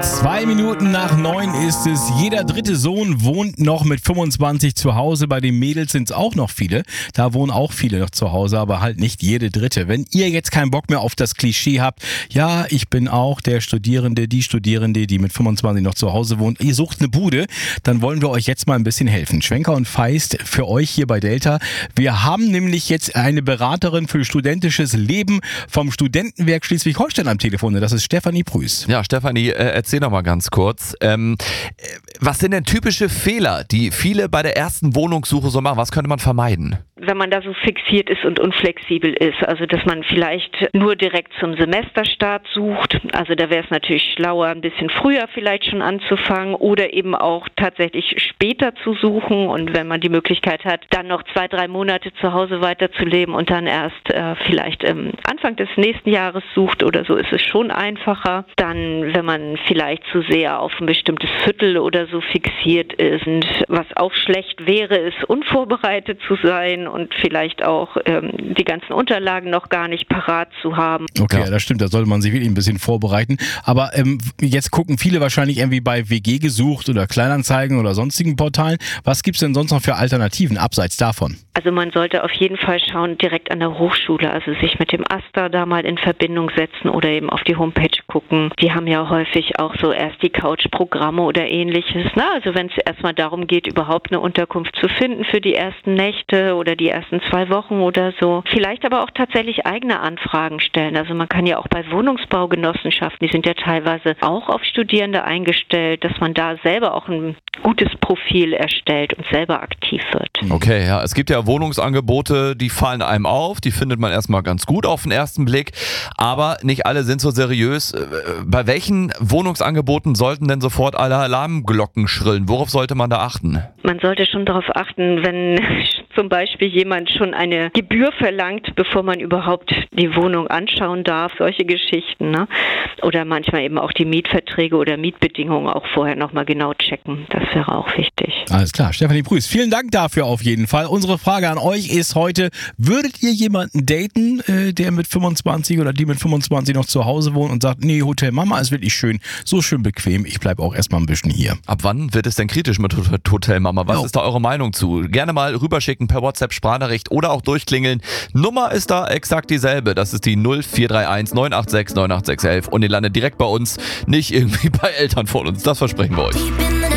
8:02 ist es. Jeder dritte Sohn wohnt noch mit 25 zu Hause. Bei den Mädels sind es auch noch viele. Da wohnen auch viele noch zu Hause, aber halt nicht jede dritte. Wenn ihr jetzt keinen Bock mehr auf das Klischee habt, ja, ich bin auch der Studierende, die mit 25 noch zu Hause wohnt, ihr sucht eine Bude, dann wollen wir euch jetzt mal ein bisschen helfen. Schwenker und Feist für euch hier bei Delta. Wir haben nämlich jetzt eine Beraterin für studentisches Leben vom Studentenwerk Schleswig-Holstein am Telefon. Das ist Stefanie Prüß. Ja, Stefanie, erzähl doch mal ganz kurz. Was sind denn typische Fehler, die viele bei der ersten Wohnungssuche so machen? Was könnte man vermeiden? Wenn man da so fixiert ist und unflexibel ist, also dass man vielleicht nur direkt zum Semesterstart sucht, also da wäre es natürlich schlauer, ein bisschen früher vielleicht schon anzufangen oder eben auch tatsächlich später zu suchen und wenn man die Möglichkeit hat, dann noch 2-3 Monate zu Hause weiterzuleben und dann erst vielleicht Anfang des nächsten Jahres sucht oder so, ist es schon einfacher. Dann, wenn man vielleicht zu sehr auf ein bestimmtes Viertel oder so fixiert ist und was auch schlecht wäre, ist unvorbereitet zu sein und vielleicht auch die ganzen Unterlagen noch gar nicht parat zu haben. Okay, ja, das stimmt, da sollte man sich wirklich ein bisschen vorbereiten. Aber jetzt gucken viele wahrscheinlich irgendwie bei WG gesucht oder Kleinanzeigen oder sonstigen Portalen. Was gibt es denn sonst noch für Alternativen abseits davon? Also man sollte auf jeden Fall schauen, direkt an der Hochschule, also sich mit dem AStA da mal in Verbindung setzen oder eben auf die Homepage gucken. Die haben ja häufig auch so erst die Couch-Programme oder ähnliches. Also wenn es erstmal darum geht, überhaupt eine Unterkunft zu finden für die ersten Nächte oder die ersten 2 Wochen oder so. Vielleicht aber auch tatsächlich eigene Anfragen stellen. Also man kann ja auch bei Wohnungsbaugenossenschaften, die sind ja teilweise auch auf Studierende eingestellt, dass man da selber auch ein gutes Profil erstellt und selber aktiv wird. Okay, ja, es gibt ja Wohnungsangebote, die fallen einem auf, die findet man erstmal ganz gut auf den ersten Blick, aber nicht alle sind so seriös. Bei welchen Wohnungsangeboten sollten denn sofort alle Alarmglocken schrillen? Worauf sollte man da achten? Man sollte schon darauf achten, wenn zum Beispiel jemand schon eine Gebühr verlangt, bevor man überhaupt die Wohnung anschauen darf, solche Geschichten, ne? Oder manchmal eben auch die Mietverträge oder Mietbedingungen auch vorher nochmal genau checken. Das wäre auch wichtig. Alles klar, Stefanie Prüß, vielen Dank dafür auf jeden Fall. Unsere Frage an euch ist heute, würdet ihr jemanden daten, der mit 25 oder die mit 25 noch zu Hause wohnt und sagt, nee, Hotel Mama ist wirklich schön, so schön bequem, ich bleibe auch erstmal ein bisschen hier. Ab wann wird es denn kritisch mit Hotel Mama? Was ist da eure Meinung zu? Gerne mal rüberschicken per WhatsApp Sprachnachricht oder auch durchklingeln. Nummer ist da exakt dieselbe. Das ist die 0431 986 98611 und ihr landet direkt bei uns, nicht irgendwie bei Eltern von uns. Das versprechen wir euch.